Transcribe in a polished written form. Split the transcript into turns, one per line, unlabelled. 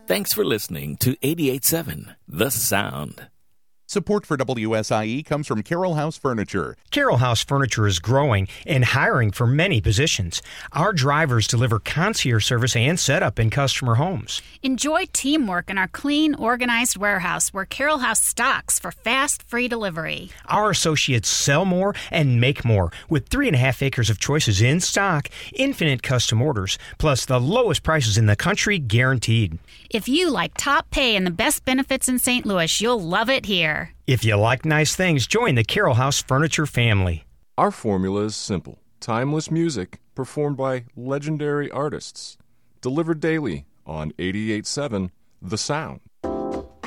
Thanks for listening to 88.7 The Sound.
Support for WSIE comes from Carroll House Furniture.
Carroll House Furniture is growing and hiring for many positions. Our drivers deliver concierge service and setup in customer homes.
Enjoy teamwork in our clean, organized warehouse where Carroll House stocks for fast, free delivery.
Our associates sell more and make more with 3.5 acres of choices in stock, infinite custom orders, plus the lowest prices in the country guaranteed.
If you like top pay and the best benefits in St. Louis, you'll love it here.
If you like nice things, join the Carroll House Furniture family.
Our formula is simple. Timeless music performed by legendary artists. Delivered daily on 88.7 The Sound.